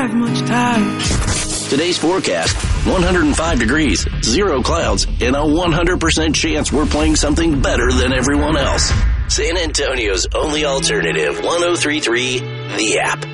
have much time. Today's forecast, 105 degrees, 0 clouds, and a 100% chance we're playing something better than everyone else. San Antonio's only alternative, 103.3 The App.